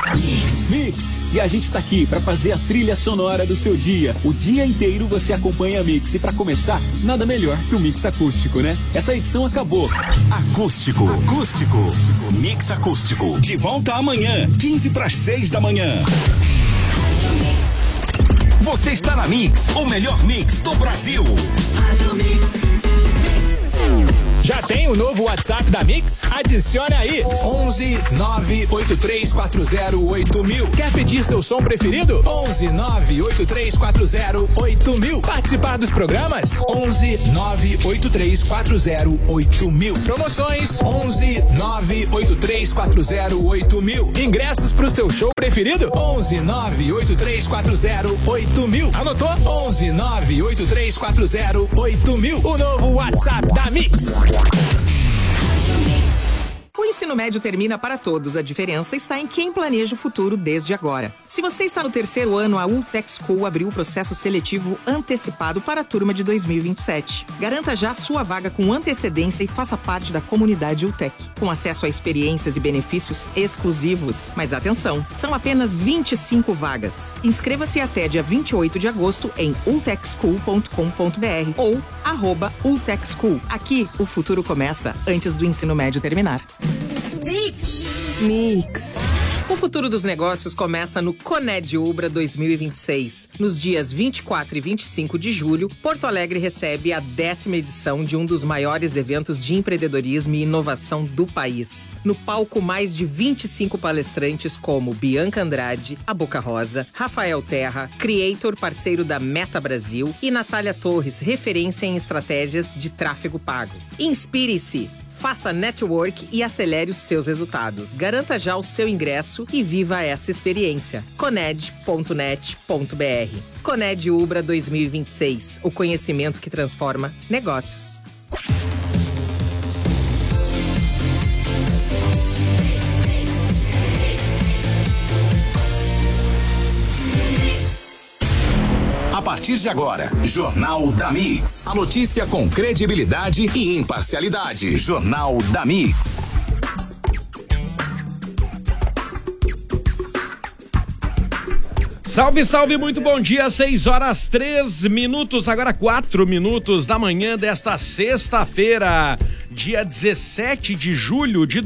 Mix. E a gente tá aqui pra fazer a trilha sonora do seu dia. O dia inteiro você acompanha a Mix. E pra começar, nada melhor que o Mix Acústico, né? Essa edição acabou. Acústico. Mix Acústico. De volta amanhã, 5:45 da manhã. Você está na Mix, o melhor mix do Brasil. Já tem o novo WhatsApp da Mix? Adicione aí, 11 98340 8000. Quer pedir seu som preferido? 11 98340 8000. Participar dos programas? 11 98340 8000. Promoções? 11 98340 8000. Ingressos pro seu show preferido? 11 98340 8000. Anotou? 11 98340 8000. O novo WhatsApp da Mix. O ensino médio termina para todos. A diferença está em quem planeja o futuro desde agora. Se você está no terceiro ano, a UTech School abriu o processo seletivo antecipado para a turma de 2027. Garanta já sua vaga com antecedência e faça parte da comunidade UTech, com acesso a experiências e benefícios exclusivos. Mas atenção, são apenas 25 vagas. Inscreva-se até dia 28 de agosto em utechschool.com.br ou @utechschool. Aqui, o futuro começa antes do ensino médio terminar. Mix. O futuro dos negócios começa no Coned Ubra 2026. Nos dias 24 e 25 de julho, Porto Alegre recebe a 10ª edição de um dos maiores eventos de empreendedorismo e inovação do país. No palco, mais de 25 palestrantes como Bianca Andrade, a Boca Rosa, Rafael Terra, Creator, parceiro da Meta Brasil, e Natália Torres, referência em estratégias de tráfego pago. Inspire-se! Faça network e acelere os seus resultados. Garanta já o seu ingresso e viva essa experiência. Coned.net.br. Coned Ubra 2026. O conhecimento que transforma negócios. A partir de agora, Jornal da Mix. A notícia com credibilidade e imparcialidade. Jornal da Mix. Salve, salve, muito bom dia, 6h03, agora 4 minutos da manhã desta sexta-feira, dia 17 de julho de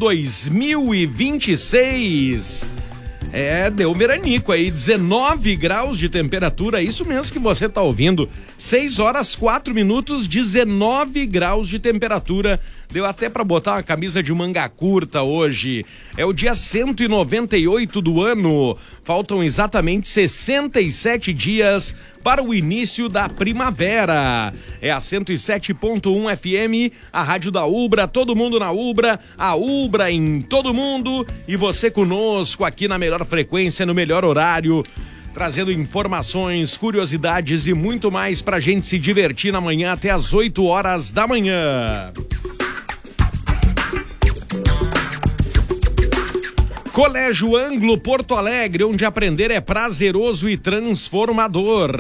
2026. Deu um veranico aí, 19 graus de temperatura, isso mesmo que você tá ouvindo, 6h04, 19 graus de temperatura, deu até pra botar uma camisa de manga curta hoje, é o dia 198 do ano, faltam exatamente 67 dias para o início da primavera, é a 107.1 FM, a rádio da Ubra, todo mundo na Ubra, a Ubra em todo mundo, e você conosco aqui na melhor frequência, no melhor horário, trazendo informações, curiosidades e muito mais pra gente se divertir na manhã até as 8 horas da manhã. Colégio Anglo Porto Alegre, onde aprender é prazeroso e transformador.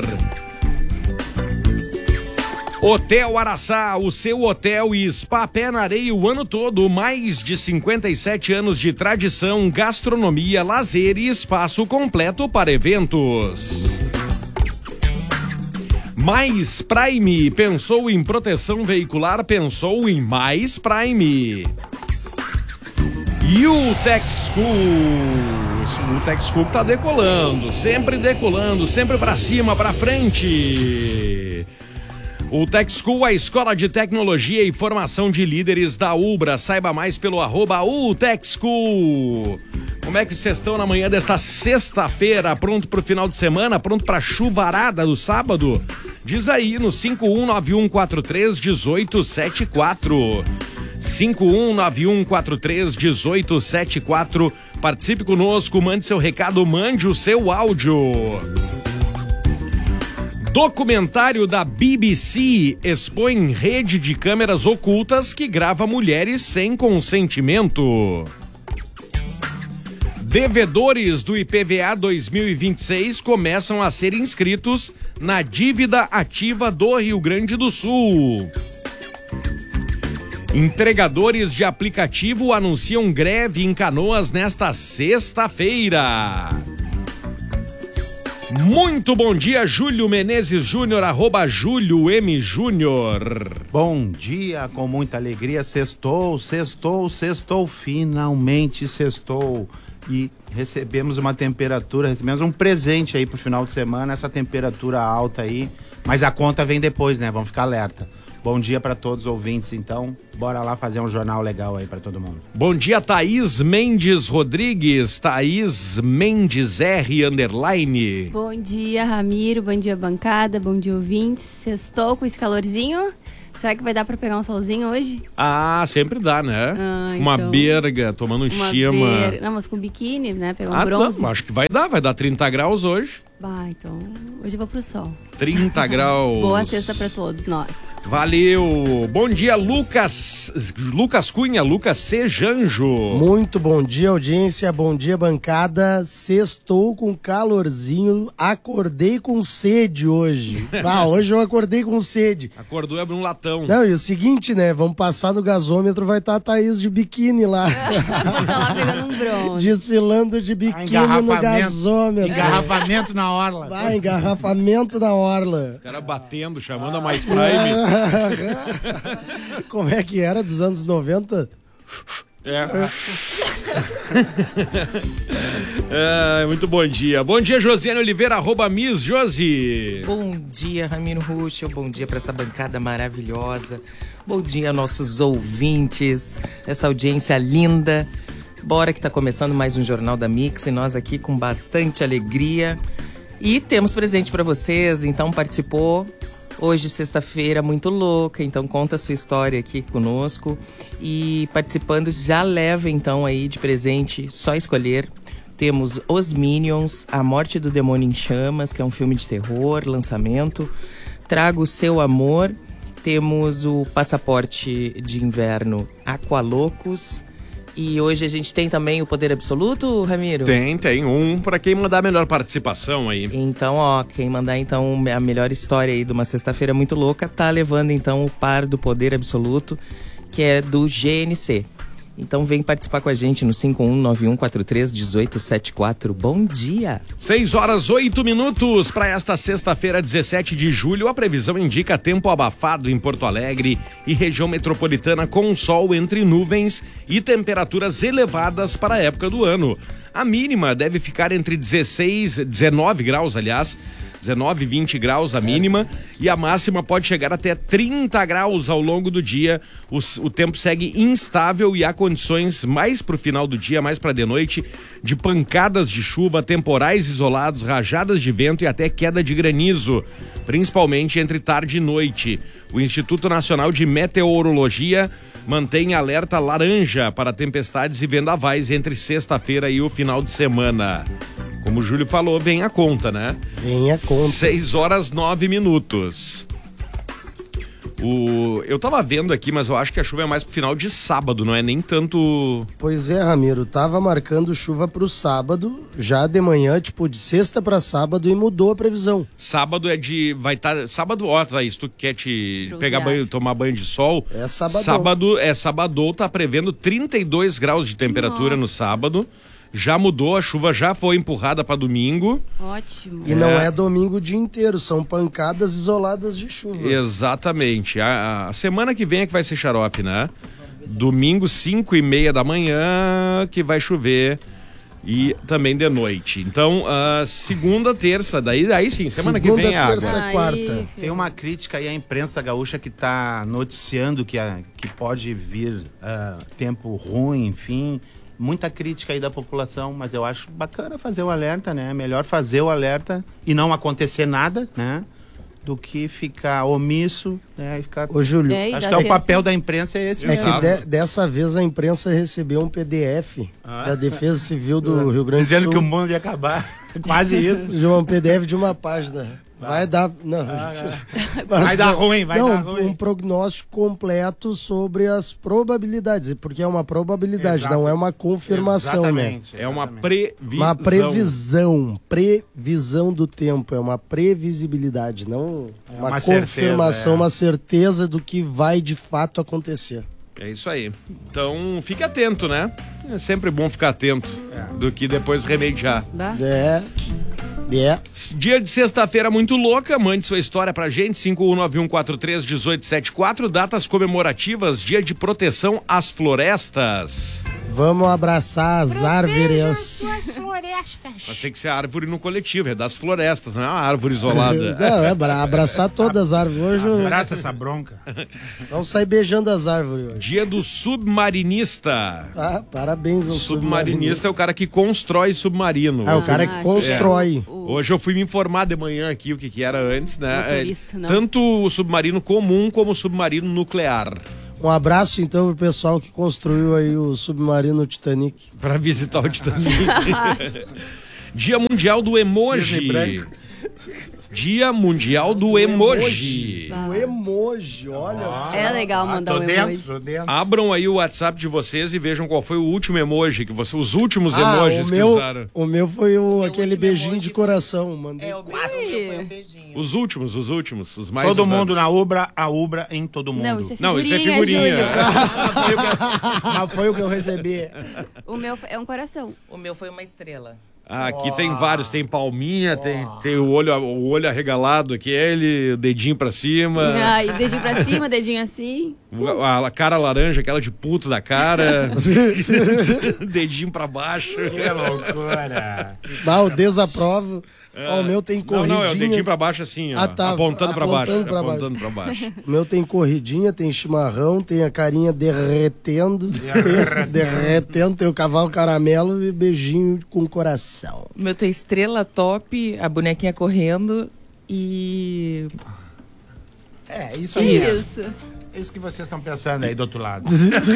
Hotel Araçá, o seu hotel e spa pé na areia o ano todo, mais de 57 anos de tradição, gastronomia, lazer e espaço completo para eventos. Mais Prime, pensou em proteção veicular, pensou em Mais Prime. E o Tech School, tá decolando, sempre pra cima, pra frente. O Tech School, a escola de tecnologia e formação de líderes da Ubra. Saiba mais pelo @UTechSchool. Como é que vocês estão na manhã desta sexta-feira? Pronto pro final de semana? Pronto pra chuvarada do sábado? Diz aí no 5191431874. 5191431874. Participe conosco, mande seu recado, mande o seu áudio. Documentário da BBC expõe rede de câmeras ocultas que grava mulheres sem consentimento. Devedores do IPVA 2026 começam a ser inscritos na dívida ativa do Rio Grande do Sul. Entregadores de aplicativo anunciam greve em Canoas nesta sexta-feira. Muito bom dia, Júlio Menezes Júnior, @JúlioM Júnior. Bom dia, com muita alegria, sextou, finalmente sextou. E recebemos um presente aí pro final de semana, essa temperatura alta aí, mas a conta vem depois, né? Vamos ficar alerta. Bom dia para todos os ouvintes, então. Bora lá fazer um jornal legal aí para todo mundo. Bom dia, Thaís Mendes Rodrigues. Thaís Mendes R_. Bom dia, Ramiro. Bom dia, bancada. Bom dia, ouvintes. Sextou com esse calorzinho? Será que vai dar pra pegar um solzinho hoje? Ah, sempre dá, né? Uma então, berga, tomando um chima. Não, mas com biquíni, né? Pegar um bronze. Não, acho que vai dar 30 graus hoje. Então, hoje eu vou pro sol. 30 graus. Boa sexta pra todos nós. Valeu. Bom dia, Lucas Cunha, Lucas Sejanjo. Muito bom dia, audiência. Bom dia, bancada. Sextou com calorzinho. Acordei com sede hoje. Hoje eu acordei com sede. Acordou e abriu um latão. Não, e o seguinte, né? Vamos passar no gasômetro, vai estar a Thaís de biquíni lá. Tá lá pegando um bronze. Desfilando de biquíni no gasômetro. Engarrafamento na orla. Vai, engarrafamento na orla. Os caras batendo, chamando a Mais Prime. Como é que era dos anos 90? Muito bom dia. Bom dia, Josiane Oliveira, @Miss Josi. Bom dia, Ramiro Ruschel. Bom dia para essa bancada maravilhosa. Bom dia, nossos ouvintes, essa audiência linda. Bora que tá começando mais um Jornal da Mix e nós aqui com bastante alegria. E temos presente para vocês, então participou. Hoje, sexta-feira, muito louca, então conta a sua história aqui conosco. E participando, já leva então aí de presente, só escolher. Temos Os Minions, A Morte do Demônio em Chamas, que é um filme de terror, lançamento. Traga o Seu Amor. Temos o Passaporte de Inverno Aqualocos. E hoje a gente tem também o Poder Absoluto, Ramiro? Tem um para quem mandar a melhor participação aí. Então, quem mandar então a melhor história aí de uma sexta-feira muito louca, tá levando então o par do Poder Absoluto, que é do GNC. Então vem participar com a gente no 5191431874. Bom dia! 6h08 para esta sexta-feira, 17 de julho. A previsão indica tempo abafado em Porto Alegre e região metropolitana, com sol entre nuvens e temperaturas elevadas para a época do ano. A mínima deve ficar entre 19 graus, 19 e 20 graus a mínima, e a máxima pode chegar até 30 graus ao longo do dia. O tempo segue instável e há condições mais para o final do dia, mais para de noite, de pancadas de chuva, temporais isolados, rajadas de vento e até queda de granizo, principalmente entre tarde e noite. O Instituto Nacional de Meteorologia mantém alerta laranja para tempestades e vendavais entre sexta-feira e o final de semana. Como o Júlio falou, vem a conta, né? Vem a conta. 6h09. Eu tava vendo aqui, mas eu acho que a chuva é mais pro final de sábado, não é nem tanto... Pois é, Ramiro, tava marcando chuva pro sábado, já de manhã, tipo de sexta pra sábado, e mudou a previsão. Sábado vai estar... Sábado, Thaís, tu quer pegar banho, tomar banho de sol? É sabadão. Sábado, tá prevendo 32 graus de temperatura. Nossa. No sábado. Já mudou, a chuva já foi empurrada para domingo. Ótimo. E não é domingo o dia inteiro, são pancadas isoladas de chuva. Exatamente. A semana que vem é que vai ser xarope, né? Domingo, 5h30 da manhã, que vai chover. E também de noite. Então, segunda, terça, daí sim, semana que vem é água. Segunda, terça, quarta. Tem uma crítica aí à imprensa gaúcha que tá noticiando que pode vir tempo ruim, enfim... Muita crítica aí da população, mas eu acho bacana fazer o alerta, né? É melhor fazer o alerta e não acontecer nada, né? Do que ficar omisso, né? E ficar... Ô, Júlio, acho que o papel da imprensa é esse mesmo. É que dessa vez a imprensa recebeu um PDF da Defesa Civil do Rio Grande do Sul. Dizendo que o mundo ia acabar. Quase isso. De um PDF de uma página. Vai dar... Não, vai dar ruim, vai dar ruim. Um prognóstico completo sobre as probabilidades, porque é uma probabilidade, não é uma confirmação, exatamente, né? É uma previsão. Uma previsão do tempo, é uma previsibilidade, não uma confirmação, uma certeza do que vai de fato acontecer. É isso aí. Então, fique atento, né? É sempre bom ficar atento do que depois remediar. Dia de sexta-feira muito louca, mande sua história pra gente, 5191431874, datas comemorativas, Dia de Proteção às Florestas. Vamos abraçar as árvores. Mas tem que ser árvore no coletivo, é das florestas, não é uma árvore isolada. Não, é abraçar todas as árvores. Hoje Abraça essa bronca. vamos sair beijando as árvores hoje. Dia do submarinista. Ah, parabéns ao Submarinista é o cara que constrói submarino. É o cara que constrói. Hoje eu fui me informar de manhã aqui o que era antes, né? Motorista, não. Tanto o submarino comum como o submarino nuclear. Um abraço então pro pessoal que construiu aí o submarino Titanic. Pra visitar o Titanic. Dia Mundial do Emoji. Dia Mundial do Emoji. O emoji, olha só. É legal mandar um emoji. Tô dentro. Abram aí o WhatsApp de vocês e vejam qual foi o último emoji que você, os últimos emojis que usaram. O meu foi aquele beijinho de coração. Mandei O meu foi um beijinho. Os últimos, os mais Todo usados. mundo na Ubra, a Ubra em todo mundo. Não, isso é Não, isso é figurinha, figurinha. Júlio. Mas foi o que eu recebi. O meu é um coração. O meu foi uma estrela. Ah, aqui tem vários, tem palminha, tem o olho arregalado, aquele, o dedinho pra cima, Ai, dedinho pra cima, dedinho assim. a cara laranja, aquela de puto da cara, dedinho pra baixo. Que loucura. Ah, o desaprovo. Ó, o meu tem corridinha. Não, é o dedinho pra baixo assim, ó, Ah, tá, apontando pra baixo. apontando pra Apontando pra baixo. O meu tem corridinha, tem chimarrão, tem a carinha derretendo. derretendo, tem o cavalo caramelo e beijinho com coração. O meu tem estrela top, a bonequinha correndo e... É, isso aí. Isso. Isso que vocês estão pensando aí do outro lado.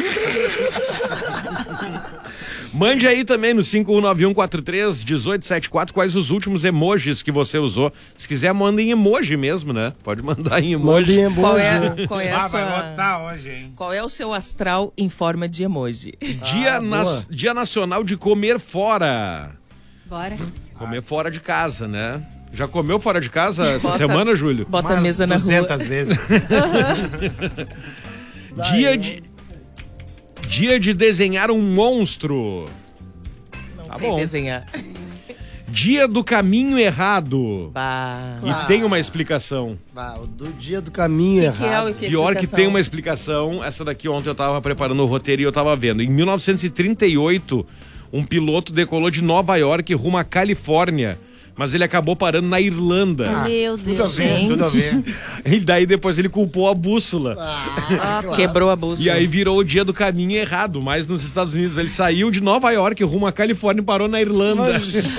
Mande aí também no 5191431874 quais os últimos emojis que você usou. Se quiser, manda em emoji mesmo, né? Pode mandar em emoji. Mandem emoji. Qual é a Vai sua... botar hoje, hein? Qual é o seu astral em forma de emoji? Dia Nacional de Comer Fora. Bora. Comer fora de casa, né? Já comeu fora de casa essa Bota- semana, Júlio? Bota a Umas mesa na rua. 200 vezes. Dia de desenhar um monstro. Não Tá sei bom. desenhar. Dia do caminho errado. Bah. E tem uma explicação. Ah, o do dia do caminho errado. Pior que tem uma explicação. Essa daqui ontem eu tava preparando o roteiro e eu tava vendo. Em 1938, um piloto decolou de Nova York rumo à Califórnia. Mas ele acabou parando na Irlanda. Meu Tudo a Deus. ver, tudo a ver. E daí depois ele culpou a bússola. Quebrou a bússola. E aí virou o dia do caminho errado, mas nos Estados Unidos. Ele saiu de Nova York rumo à Califórnia e parou na Irlanda.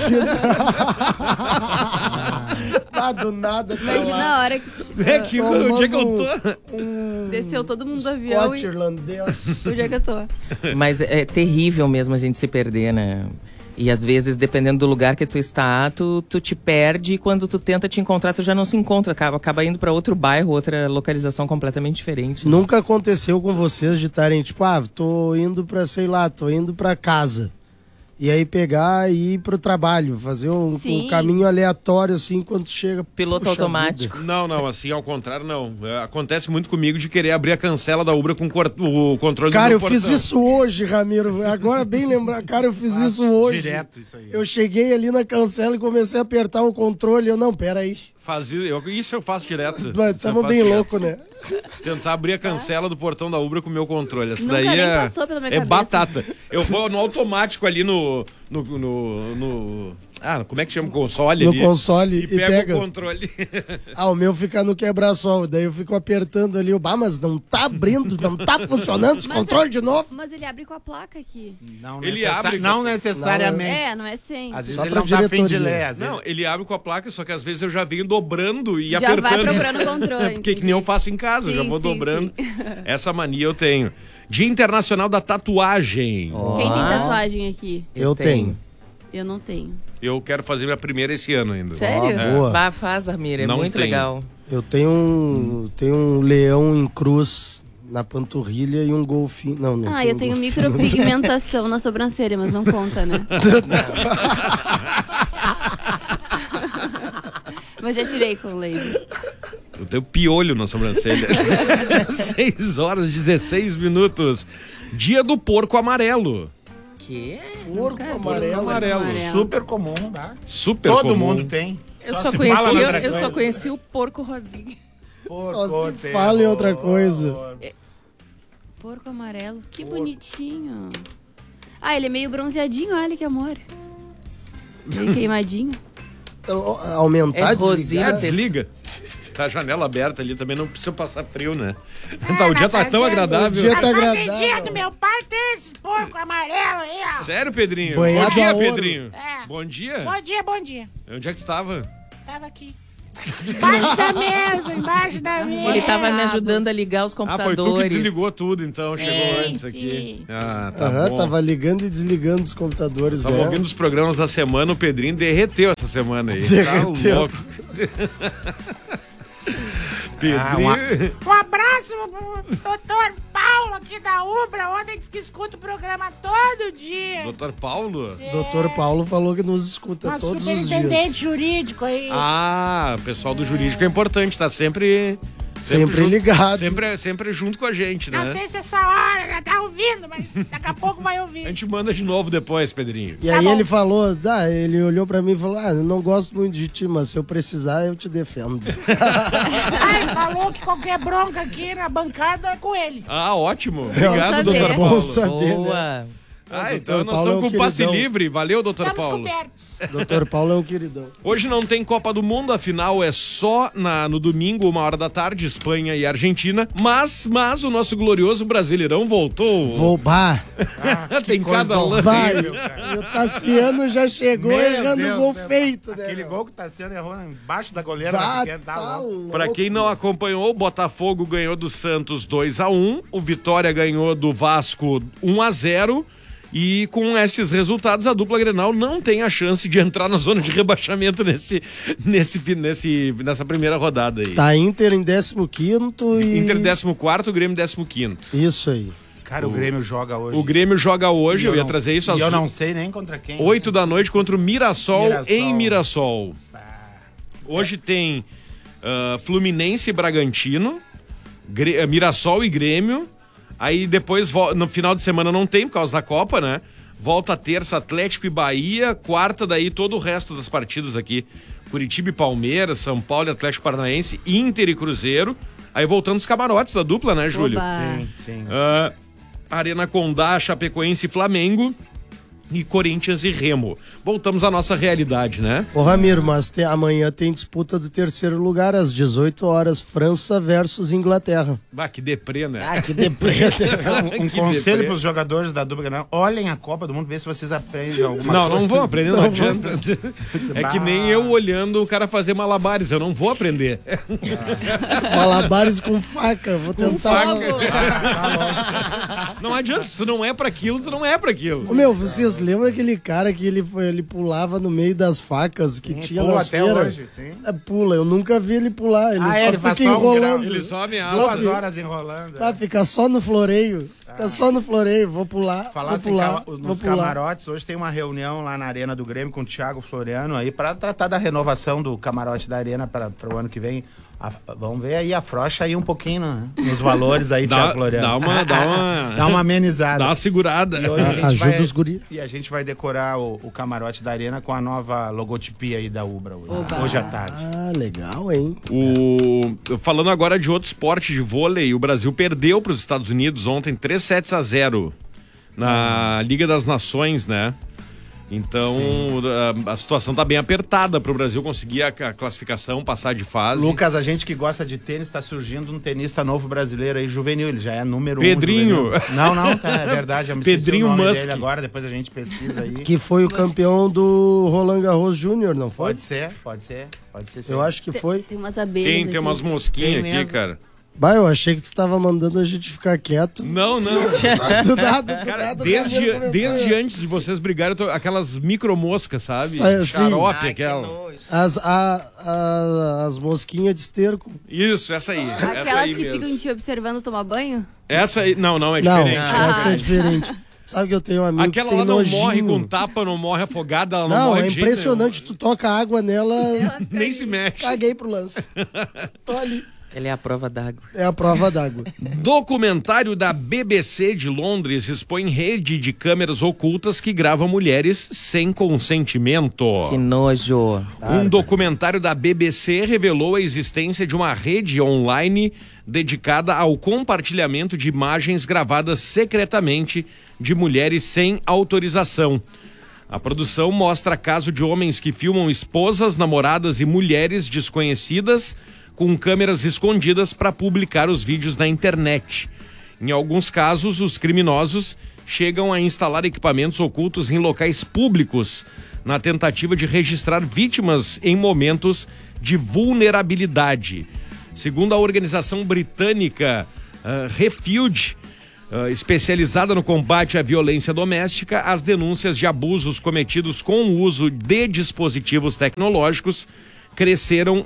Ah, do nada. Tá Imagina lá. a hora que É que o dia que eu tô. desceu todo mundo do avião Pote irlandês. e o dia que eu tô. Mas é terrível mesmo a gente se perder, né? E às vezes, dependendo do lugar que tu está, tu te perde e quando tu tenta te encontrar, tu já não se encontra. Acaba indo pra outro bairro, outra localização completamente diferente. Nunca aconteceu com vocês de estarem tipo, tô indo pra, sei lá, tô indo pra casa. E aí pegar e ir pro trabalho, fazer um Sim. caminho aleatório assim quando chega. Piloto Puxa automático. Não, assim, ao contrário, não. Acontece muito comigo de querer abrir a cancela da Ubra com o controle Cara, do eu portão. fiz isso hoje, Ramiro. Agora bem lembrar, cara, eu fiz isso hoje. Direto isso aí. Eu cheguei ali na cancela e comecei a apertar o controle. Eu, não, peraí. Isso eu faço direto. Estamos bem loucos, né? Tentar abrir a cancela do portão da Ubra com o meu controle. Essa Nunca daí nem é, passou pela minha é cabeça. batata. Eu vou no automático ali no como é que chama o console No ali? console E e pega pega. o controle. Ah, o meu fica no quebra-sol. Daí eu fico apertando ali. Mas não tá abrindo, não tá funcionando esse controle de novo. Mas ele abre com a placa aqui. Não, Ele abre- não necessariamente. É, não é sem. Às vezes Só ele pra não tá afim de diretoria. ler. Às vezes... Não, ele abre com a placa, só que às vezes eu já venho dobrando e Já apertando. vai procurando o controle. Porque que entendi. nem eu faço em casa, Sim, já vou sim, dobrando. sim. Essa mania eu tenho. Dia Internacional da Tatuagem. Quem tem tatuagem aqui? Eu tenho. Eu não tenho. Eu quero fazer minha primeira esse ano ainda. Sério? Boa. Bah, faz, Armira, é Não muito tem. legal. Eu tenho um leão em cruz na panturrilha e um golfinho. Não, não. Ah, eu tenho micropigmentação na sobrancelha, mas não conta, né? Mas já tirei com laser. tenho piolho na sobrancelha. 6h16. Dia do porco amarelo. Que? Porco amarelo. Super comum, tá? Super Todo comum. mundo tem. Eu Só só se conheci o porco rosinha. Só se fala em outra coisa. Porco amarelo. Que bonitinho. Ah, ele é meio bronzeadinho, olha que amor. Meio queimadinho. Então, aumentar, É rosinha. Desliga. Tá a janela aberta ali, também não precisa passar frio, né? Tá, o dia tá tão agradável. O dia tá dia agradável. do meu pai tem esses porco amarelo aí, ó. Sério, Pedrinho? Banhado Bom dia, a ouro. Pedrinho. É. Bom dia. Bom dia, bom dia. Onde é que tu tava? Tava aqui. Embaixo da mesa, embaixo da mesa. Ele tava me ajudando a ligar os Foi computadores. tu que desligou tudo, então. Chegou antes aqui. sim. Ah, tá Aham, bom. tava ligando e desligando os computadores Tava dela. ouvindo os programas da semana, o Pedrinho derreteu essa semana aí. Derreteu. Tá louco. Pedrinho. Um abraço pro doutor Paulo aqui da Ubra. Ontem disse que escuta o programa todo dia. Doutor Paulo? Doutor Paulo falou que nos escuta Nosso todos os superintendente dias. jurídico aí. Ah, o pessoal do jurídico é importante, tá sempre Sempre junto, ligado. Sempre junto com a gente, Não né? sei se essa hora já tá ouvindo, mas daqui a pouco vai A ouvir. gente manda de novo depois, Pedrinho. E aí bom. ele falou, ele olhou pra mim e falou, eu não gosto muito de ti, mas se eu precisar, eu te defendo. Ai, falou que qualquer bronca aqui na bancada é com ele. Ah, ótimo. Obrigado, saber. doutor Bom Paulo. saber, né? Boa. Ah, Doutor então nós Paulo é estamos um com passe queridão. livre. Valeu, doutor Estamos Paulo. cobertos. Doutor Paulo é um queridão. Hoje não tem Copa do Mundo, afinal é só no domingo, 1h da tarde, Espanha e Argentina. Mas o nosso glorioso Brasileirão voltou. Vou, bah, Tem cada lance. vai. O Tassiano já chegou Meu errando Deus, o gol meu. feito, né? Aquele gol que tá sendo errou embaixo da goleira. Bah, que tá tá louco. louco. Pra quem não acompanhou, o Botafogo ganhou do Santos 2-1, o Vitória ganhou do Vasco 1-0. E com esses resultados, a dupla Grenal não tem a chance de entrar na zona de rebaixamento nessa primeira rodada aí. Tá Inter em 15º e... Inter 14º, Grêmio 15º. Isso aí. Cara, o Grêmio joga hoje. O Grêmio joga hoje, E eu ia não- trazer isso e às eu não sei nem contra quem. 8 da noite contra o Mirassol, Mirassol. em Mirassol. Hoje tem Fluminense e Bragantino, Mirassol e Grêmio. Aí depois, no final de semana não tem, por causa da Copa, né? Volta terça, Atlético e Bahia. Quarta, daí todo o resto das partidas aqui. Curitiba e Palmeiras, São Paulo e Atlético Paranaense, Inter e Cruzeiro. Aí voltando os camarotes da dupla, né, Júlio? Oba. Sim. Arena Condá, Chapecoense e Flamengo. E Corinthians e Remo. Voltamos à nossa realidade, né? Ô Ramiro, mas amanhã tem disputa do terceiro lugar às 18 horas, França versus Inglaterra. Bah, que deprê, né? Ah, que deprê. Um Que conselho deprê. pros jogadores da dupla Grenal: olhem a Copa do Mundo, vê se vocês aprendem alguma Não, coisa. não vou aprender, não Não adianta. É que nem eu olhando o cara fazer malabares, eu não vou aprender. Malabares com faca, vou tentar. Não adianta, se tu não é pra aquilo, tu não é pra aquilo. Ô, meu, vocês lembram aquele cara que ele pulava no meio das facas que tinha pula nas até feiras? hoje, sim. Pula, eu nunca vi ele pular, ele Ele só faz fica só um enrolando. grau. Ele só ameaça. 2 horas enrolando. Ah, fica só no floreio. Fica só no floreio, vou pular, Falar vou assim, pular, vou nos pular. camarotes, hoje tem uma reunião lá na Arena do Grêmio com o Thiago Floriano aí pra tratar da renovação do camarote da Arena para o ano que vem. Vamos ver aí, afrouxa aí um pouquinho nos valores aí, Thiago Floriano. Dá uma amenizada. Dá uma segurada. E hoje a gente Ajuda vai, os guri. E a gente vai decorar o camarote da Arena com a nova logotipia aí da Ubra hoje à tarde. Ah, legal, hein? Falando agora de outro esporte de vôlei, o Brasil perdeu para os Estados Unidos ontem 3-0 na Liga das Nações, né? Então a situação tá bem apertada para o Brasil conseguir a classificação, passar de fase. Lucas, a gente que gosta de tênis, está surgindo um tenista novo brasileiro aí, juvenil, ele já é número Pedrinho. 1. Pedrinho. Não, tá, é verdade, eu me Pedrinho esqueci o nome Musk. dele agora, depois a gente pesquisa aí. Que foi o campeão do Roland Garros Júnior, não foi? Pode ser sim. Eu acho que foi. Tem umas abelhas Tem aqui. umas mosquinhas Tem aqui, mesmo. cara. Bah, eu achei que tu tava mandando a gente ficar quieto. Não. Do nada, Cara, o Ramiro começou desde a- antes de vocês brigarem, aquelas micromoscas, sabe? Sim. Xarope, Ai, que aquela. nojo. As mosquinhas de esterco. Isso, essa aí. essa Aquelas aí que mesmo. ficam te observando tomar banho? Essa aí, não, é Não, diferente. essa é diferente. Sabe que eu tenho um amigo Aquela que tem lá não nojinho. morre com tapa, não morre afogada, ela não, Não, morre é de jeito impressionante. Tu toca água nela, nenhum. Nem se mexe. caguei pro lance. Tô ali. Ele é a prova d'água. É a prova d'água. Documentário da BBC de Londres expõe rede de câmeras ocultas que gravam mulheres sem consentimento. Que nojo. Um documentário da BBC revelou a existência de uma rede online dedicada ao compartilhamento de imagens gravadas secretamente de mulheres sem autorização. A produção mostra caso de homens que filmam esposas, namoradas e mulheres desconhecidas com câmeras escondidas para publicar os vídeos na internet. Em alguns casos, os criminosos chegam a instalar equipamentos ocultos em locais públicos na tentativa de registrar vítimas em momentos de vulnerabilidade. Segundo a organização britânica Refuge, especializada no combate à violência doméstica, as denúncias de abusos cometidos com o uso de dispositivos tecnológicos cresceram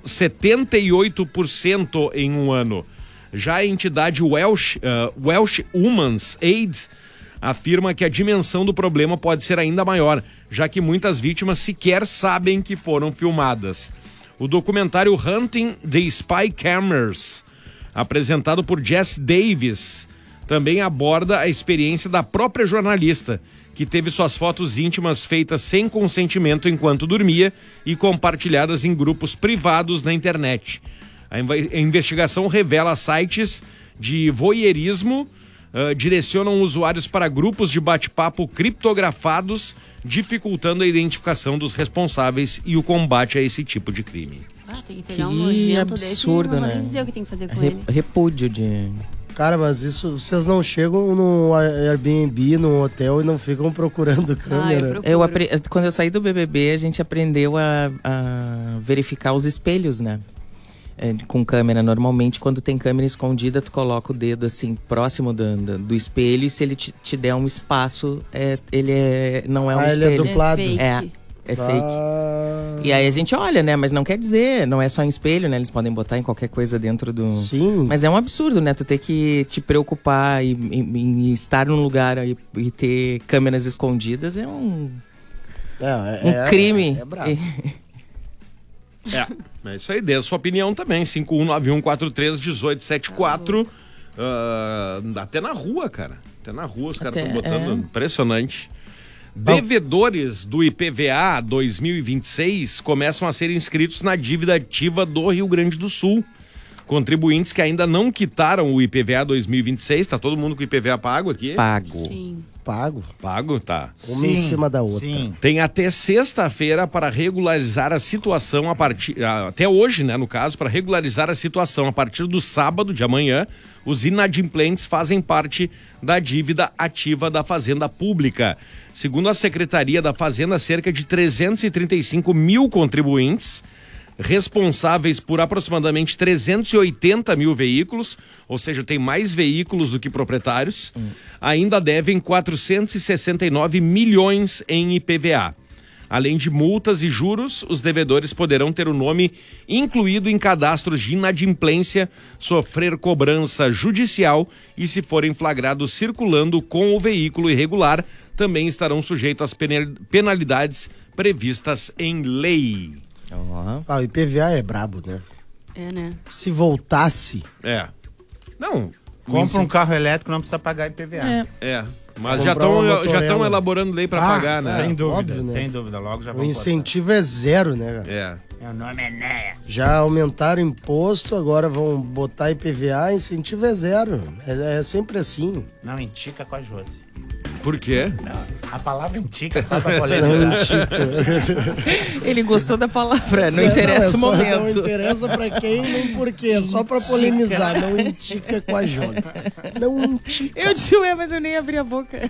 78% em um ano. Já a entidade Welsh Women's Aid afirma que a dimensão do problema pode ser ainda maior, já que muitas vítimas sequer sabem que foram filmadas. O documentário Hunting the Spy Cameras, apresentado por Jess Davis, também aborda a experiência da própria jornalista, que teve suas fotos íntimas feitas sem consentimento enquanto dormia e compartilhadas em grupos privados na internet. A investigação revela sites de voyeurismo direcionam usuários para grupos de bate-papo criptografados, dificultando a identificação dos responsáveis e o combate a esse tipo de crime. Tem que pegar um nojento absurdo, desse, né? Não dizer o que tem que fazer com ele. Repúdio de... Cara, mas isso, vocês não chegam no Airbnb, num hotel e não ficam procurando câmera? Quando eu saí do BBB, a gente aprendeu a verificar os espelhos, né? Com câmera. Normalmente, quando tem câmera escondida, tu coloca o dedo assim, próximo do espelho, e se ele te der um espaço, não é um espelho. Ele é duplado. É fake. E aí a gente olha, né? Mas não quer dizer, não é só em espelho, né? Eles podem botar em qualquer coisa dentro do... Sim. Mas é um absurdo, né? Tu ter que te preocupar em estar num lugar e ter câmeras escondidas é um crime. É brabo. É isso aí, dê a sua opinião também, 5191431874. Até na rua, cara. Até na rua os caras estão botando, impressionante. Devedores do IPVA 2026 começam a ser inscritos na dívida ativa do Rio Grande do Sul. Contribuintes que ainda não quitaram o IPVA 2026, tá todo mundo com o IPVA pago aqui? Pago. Sim. Pago, tá. Uma em cima da outra. Sim. Tem até sexta-feira para regularizar a situação até hoje, né, no caso, para regularizar a situação. A partir do sábado de amanhã, os inadimplentes fazem parte da dívida ativa da Fazenda Pública. Segundo a Secretaria da Fazenda, cerca de 335 mil contribuintes, responsáveis por aproximadamente 380 mil veículos, ou seja, tem mais veículos do que proprietários, ainda devem 469 milhões em IPVA. Além de multas e juros, os devedores poderão ter o nome incluído em cadastros de inadimplência, sofrer cobrança judicial e, se forem flagrados circulando com o veículo irregular, também estarão sujeitos às penalidades previstas em lei. O IPVA é brabo, né? É, né? Se voltasse... Não. Compra um carro elétrico, não precisa pagar IPVA. Mas já estão elaborando lei para pagar, né? Sem dúvida, Óbvio, né? sem dúvida. Logo já O vão incentivo é zero, né, cara? Meu nome é Néia. Já aumentaram o imposto, agora vão botar IPVA, incentivo é zero. É sempre assim. Não, entica com a Josi. Por quê? A palavra entica é só pra Não polemizar. intica. Ele gostou da palavra, não interessa o momento. Não interessa pra quem nem por quê, é só pra polemizar. Não intica com a Josi. Não intica. Eu disse, mas eu nem abri a boca.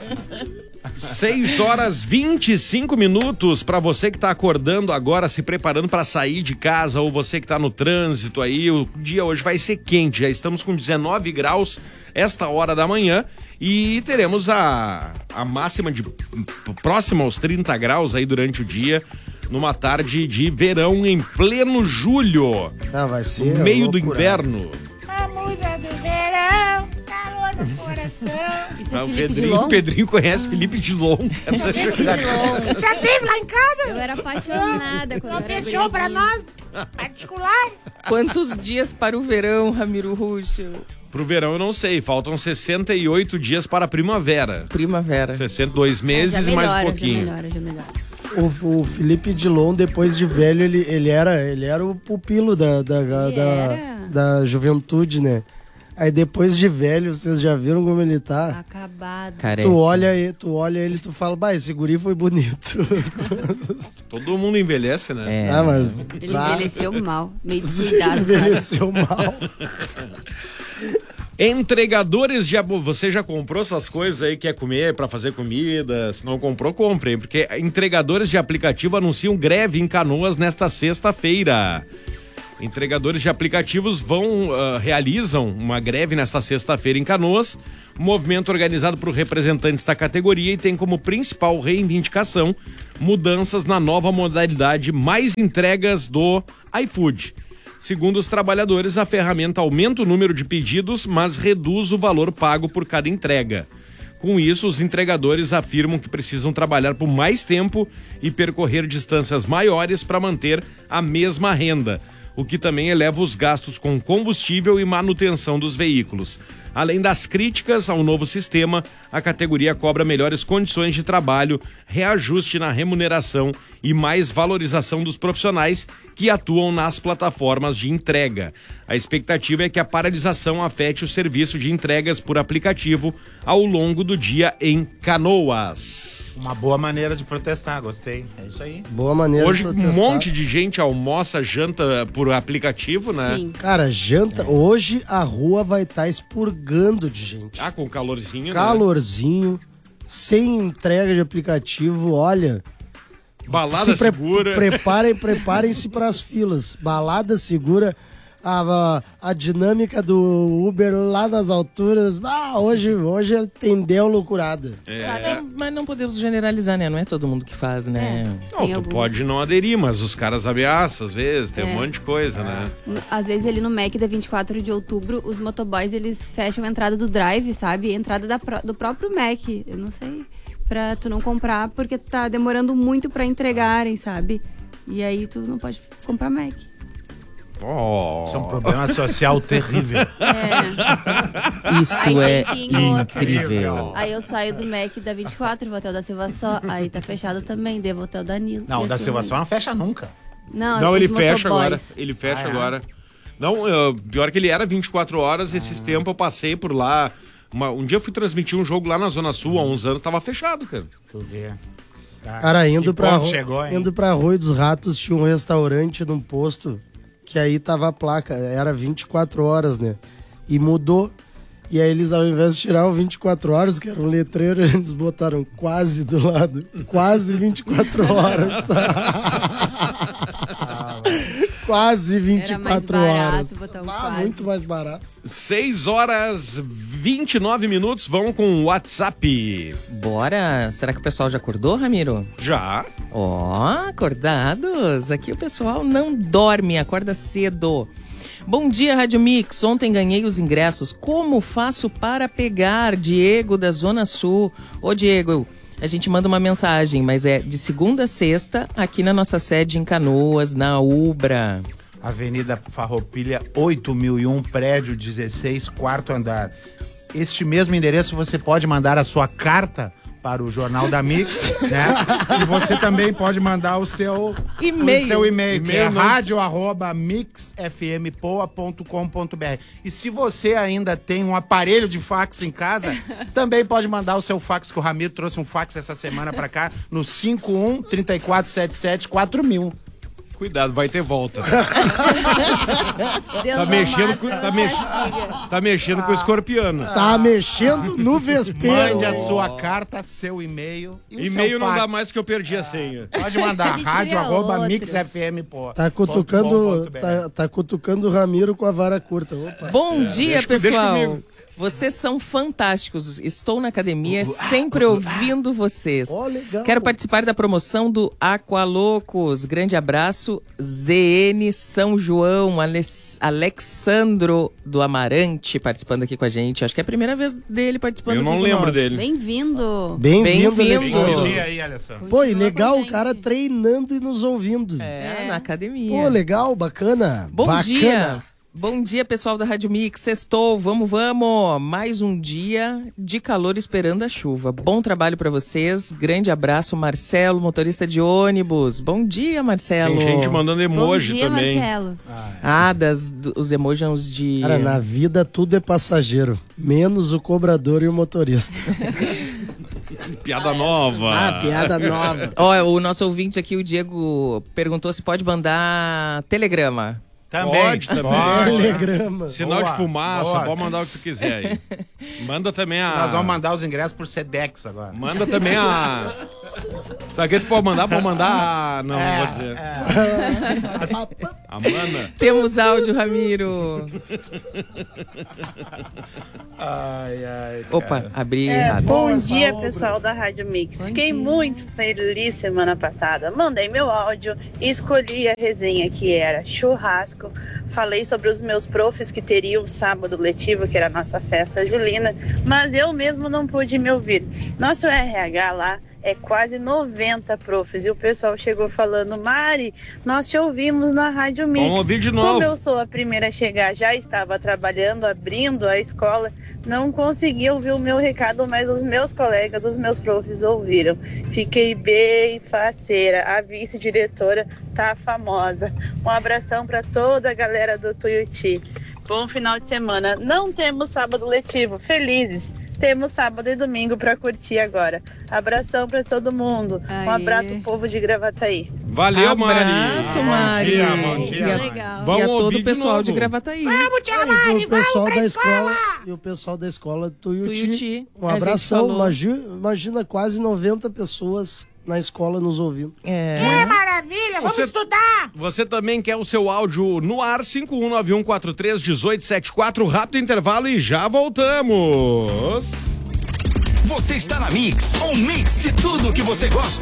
6h25 para você que tá acordando agora, se preparando para sair de casa, ou você que tá no trânsito aí. O dia hoje vai ser quente, já estamos com 19 graus esta hora da manhã e teremos a máxima de próxima aos 30 graus aí durante o dia, numa tarde de verão em pleno julho. Vai ser no meio do loucura. Inverno. A musa do verão, calor no coração. Isso é Felipe Dilon? O Pedrinho conhece Felipe Dilon. Felipe Dilon. Já teve lá em casa? Eu era apaixonada quando Não eu era fechou pra guriazinha. nós? Particular? Quantos dias para o verão, Ramiro Russo? Pro verão eu não sei, faltam 68 dias para a primavera. Primavera. 62 meses e mais um pouquinho. Já melhora. O Felipe Dilon, depois de velho, ele era o pupilo da juventude, né? Aí depois de velho, vocês já viram como ele tá? Acabado. Careca. Tu olha ele, tu fala, bah, esse guri foi bonito. Todo mundo envelhece, né? É. Ah, mas... Ele envelheceu mal, meio Ele descuidado. envelheceu mal. Entregadores de... Você já comprou essas coisas aí, quer comer pra fazer comida? Se não comprou, compre. Porque entregadores de aplicativo anunciam greve em Canoas nesta sexta-feira. Entregadores de aplicativos realizam uma greve nesta sexta-feira em Canoas, um movimento organizado por representantes da categoria e tem como principal reivindicação mudanças na nova modalidade mais entregas do iFood. Segundo os trabalhadores, a ferramenta aumenta o número de pedidos, mas reduz o valor pago por cada entrega. Com isso, os entregadores afirmam que precisam trabalhar por mais tempo e percorrer distâncias maiores para manter a mesma renda, o que também eleva os gastos com combustível e manutenção dos veículos. Além das críticas ao novo sistema, a categoria cobra melhores condições de trabalho, reajuste na remuneração e mais valorização dos profissionais que atuam nas plataformas de entrega. A expectativa é que a paralisação afete o serviço de entregas por aplicativo ao longo do dia em Canoas. Uma boa maneira de protestar, gostei. É isso aí. Boa maneira Hoje de um protestar. monte de gente almoça, janta por aplicativo, né? Sim. Cara, janta... Hoje a rua vai estar expurgando de gente. Ah, com calorzinho, né? Calorzinho, sem entrega de aplicativo, olha... Balada segura. Preparem-se para as filas. Balada segura. A dinâmica do Uber lá nas alturas. Hoje atendeu loucurada. Mas não podemos generalizar, né? Não é todo mundo que faz, né? Não, Tem tu alguns. pode não aderir, mas os caras ameaçam às vezes, tem um monte de coisa, né? Às vezes ali no Mac da 24 de outubro, os motoboys, eles fecham a entrada do drive, sabe? A entrada do próprio Mac, eu não sei. Pra tu não comprar, porque tá demorando muito pra entregarem, sabe? E aí tu não pode comprar Mac. Isso é um problema social terrível. Isto Aí é tem que ir em outro. incrível. Aí eu saio do Mac da 24, vou até o da Silva Só, aí tá fechado também, devo até o Danilo. Não, o da Esse Silva aí. Só não fecha nunca. Não, os ele fecha agora. motoboys. Ele fecha Ah, é? agora. Não, pior que ele era 24 horas, esses tempos eu passei por lá. Um dia eu fui transmitir um jogo lá na Zona Sul, há uns anos, tava fechado, cara. Tu vê. Tá. Cara, indo Que pra ponto chegou, hein? Arroio dos Ratos, tinha um restaurante num posto que aí tava a placa, era 24 horas, né? E mudou. E aí eles, ao invés de tirar o 24 horas, que era um letreiro, eles botaram quase do lado. Quase 24 horas. Quase Era mais 24 barato horas. botar um quase. Muito mais barato. 6 horas 29 minutos, vão com o WhatsApp. Bora! Será que o pessoal já acordou, Ramiro? Já. Acordados! Aqui o pessoal não dorme, acorda cedo. Bom dia, Rádio Mix. Ontem ganhei os ingressos. Como faço para pegar? Diego, da Zona Sul. Ô, Diego, a gente manda uma mensagem, mas é de segunda a sexta, aqui na nossa sede em Canoas, na Ubra. Avenida Farroupilha 8001, prédio 16, quarto andar. Este mesmo endereço você pode mandar a sua carta para o Jornal da Mix, né? E você também pode mandar o seu E-mail. o seu e-mail, que é E-mail não- radio@mixfmpoa.com.br. E se você ainda tem um aparelho de fax em casa, também pode mandar o seu fax, que o Ramiro trouxe um fax essa semana para cá, no 51 3477 4000. Cuidado, vai ter volta. Deus Tá não mexendo mata, com- não tá mex- castiga. Tá mexendo com o escorpiano. Tá mexendo no vespeiro. Mande a sua carta, seu e-mail e o E-mail seu não fax. dá mais que eu perdi a senha. Pode mandar, A gente cria radio@mixfm.com.br. Tá cutucando o Ramiro com a vara curta. Opa. Bom dia, deixa pessoal. comigo. Vocês são fantásticos. Estou na academia sempre ouvindo vocês. Legal. Quero participar da promoção do Aqualocos. Grande abraço. ZN São João, Alexandro do Amarante participando aqui com a gente. Acho que é a primeira vez dele participando aqui com nós. Eu não lembro dele. Bem-vindo. Bem-vindo, Alexandre. Bom dia aí, Alessandro. Pô, e legal o cara treinando e nos ouvindo. Na academia. Pô, legal, bacana. Bom bacana. dia. Bom dia, pessoal da Rádio Mix. Sextou, vamos. Mais um dia de calor esperando a chuva. Bom trabalho pra vocês. Grande abraço, Marcelo, motorista de ônibus. Bom dia, Marcelo. Tem gente mandando emoji Bom dia, também. Marcelo. Os emojis de... Cara, na vida tudo é passageiro, menos o cobrador e o motorista. Piada nova. Piada nova. Ó, o nosso ouvinte aqui, o Diego, perguntou se pode mandar telegrama. Também. Pode também. Telegrama. Sinal Boa, de fumaça, boa. pode mandar o que tu quiser aí. Manda também a... Nós vamos mandar os ingressos por Sedex agora. Manda também a... Sabe o que tu pode mandar? Pode mandar a... Não, não vou dizer. A mana. Temos áudio, Ramiro. Opa, abri errado. Bom dia, pessoal da Rádio Mix. Fiquei muito feliz semana passada. Mandei meu áudio e escolhi a resenha que era churrasco. Falei sobre os meus profs que teriam sábado letivo, que era a nossa festa julina, mas eu mesmo não pude me ouvir. Nosso RH lá é quase 90 profs e o pessoal chegou falando: Mari, nós te ouvimos na Rádio Mix. Vamos ouvir de novo. Como eu sou a primeira a chegar, já estava trabalhando, abrindo a escola, não consegui ouvir o meu recado, mas os meus colegas, os meus profs ouviram. Fiquei bem faceira, a vice-diretora tá famosa. Um abração para toda a galera do Tuiuti. Bom final de semana. Não temos sábado letivo, felizes. Temos sábado e domingo pra curtir agora. Abração pra todo mundo. Um abraço pro povo de Gravataí. Valeu, Mari. Abraço, Mari. Bom dia. Legal. E a todo ouvir o pessoal de de novo. Gravataí. Vamos, tia Mari, E o pessoal vamos pra da escola. escola e o pessoal da escola Tuiuti. Tuiuti. Um A gente abração. falou. Imagina quase 90 pessoas na escola nos ouvindo. Que maravilha, vamos Você- estudar. Você também quer o seu áudio no ar, 5191431874, rápido intervalo e já voltamos. Você está na Mix, um mix de tudo que você gosta.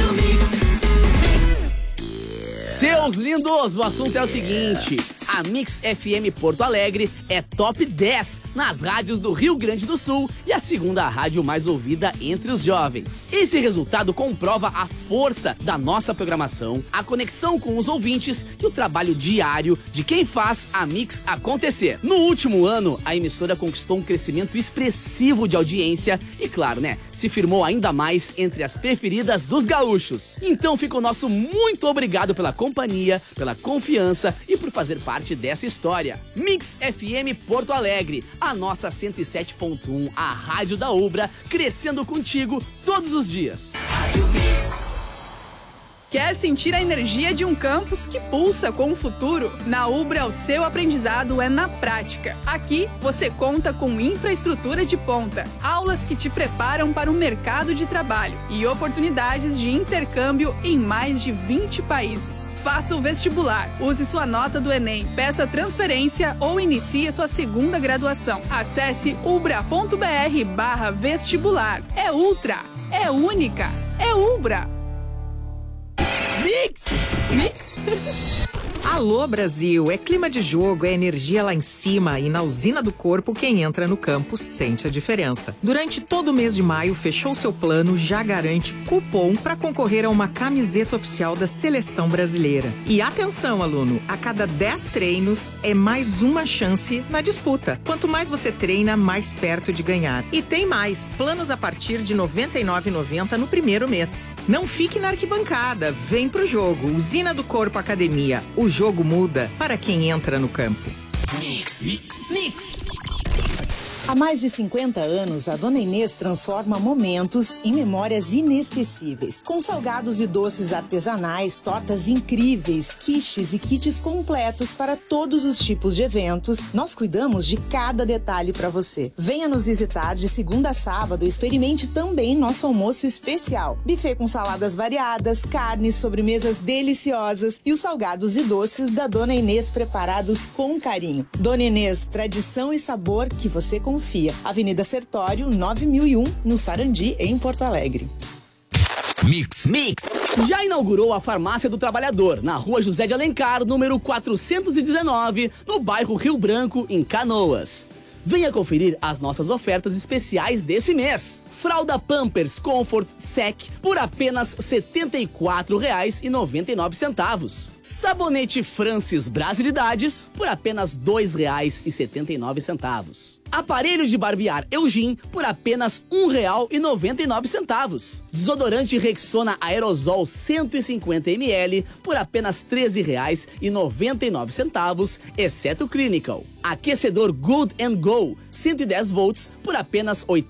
Seus lindos, o assunto é o seguinte: a Mix FM Porto Alegre é top 10 nas rádios do Rio Grande do Sul e a segunda rádio mais ouvida entre os jovens. Esse resultado comprova a força da nossa programação, a conexão com os ouvintes e o trabalho diário de quem faz a Mix acontecer. No último ano, a emissora conquistou um crescimento expressivo de audiência e, claro, se firmou ainda mais entre as preferidas dos gaúchos. Então fica o nosso muito obrigado pela companhia, pela confiança e por fazer parte dessa história. Mix FM Porto Alegre, a nossa 107.1, a rádio da Ubra, crescendo contigo todos os dias. Quer sentir a energia de um campus que pulsa com o futuro? Na Ubra, o seu aprendizado é na prática. Aqui, você conta com infraestrutura de ponta, aulas que te preparam para o mercado de trabalho e oportunidades de intercâmbio em mais de 20 países. Faça o vestibular, use sua nota do Enem, peça transferência ou inicie sua segunda graduação. Acesse ubra.br/vestibular. É ultra, é única, é Ubra. Mix! Alô, Brasil! É clima de jogo, é energia lá em cima e na usina do corpo quem entra no campo sente a diferença. Durante todo o mês de maio, fechou seu plano, já garante cupom para concorrer a uma camiseta oficial da Seleção Brasileira. E atenção, aluno! A cada 10 treinos é mais uma chance na disputa. Quanto mais você treina, mais perto de ganhar. E tem mais! Planos a partir de R$ 99,90 no primeiro mês. Não fique na arquibancada, vem pro jogo. Usina do Corpo Academia. O jogo muda para quem entra no campo. Há mais de 50 anos, a Dona Inês transforma momentos em memórias inesquecíveis. Com salgados e doces artesanais, tortas incríveis, quiches e kits completos para todos os tipos de eventos, nós cuidamos de cada detalhe para você. Venha nos visitar de segunda a sábado e experimente também nosso almoço especial. Buffet com saladas variadas, carnes, sobremesas deliciosas e os salgados e doces da Dona Inês preparados com carinho. Dona Inês, tradição e sabor que você confia. confia. Avenida Sertório, 9001, no Sarandi, em Porto Alegre. Mix. Já inaugurou a Farmácia do Trabalhador, na Rua José de Alencar, número 419, no bairro Rio Branco, em Canoas. Venha conferir as nossas ofertas especiais desse mês. Fralda Pampers Comfort Sec por apenas R$ 74,99. Sabonete Francis Brasilidades por apenas R$ 2,79. Aparelho de barbear Eugin por apenas R$ 1,99. Desodorante Rexona Aerosol 150 ml por apenas R$ 13,99, exceto Clinical. Aquecedor Good & Go 110 volts por apenas R$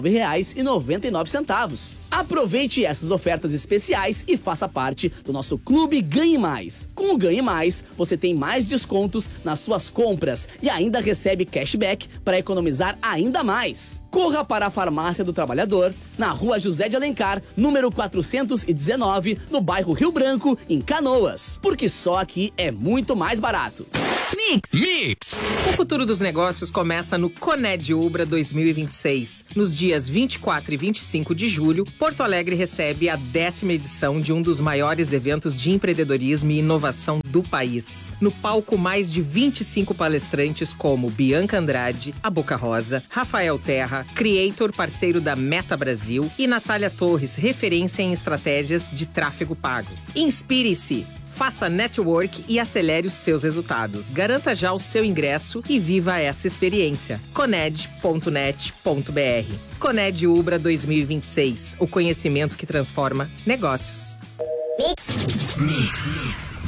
89,99. Aproveite essas ofertas especiais e faça parte do nosso Clube Ganhe Mais. Com o Ganhe Mais, você tem mais descontos nas suas compras e ainda recebe cashback para economizar ainda mais. Corra para a Farmácia do Trabalhador, na Rua José de Alencar, número 419, no bairro Rio Branco, em Canoas. Porque só aqui é muito mais barato. Mix. O futuro dos negócios começa no Coned Ubra 2026. Nos dias 24 e 25 de julho, Porto Alegre recebe a 10ª edição de um dos maiores eventos de empreendedorismo e inovação do país. No palco, mais de 25 palestrantes como Bianca Andrade, a Boca Rosa, Rafael Terra, Creator, parceiro da Meta Brasil, e Natália Torres, referência em estratégias de tráfego pago. Inspire-se! Faça network e acelere os seus resultados. Garanta já o seu ingresso e viva essa experiência. Coned.net.br. Coned Ubra 2026. O conhecimento que transforma negócios. Mix.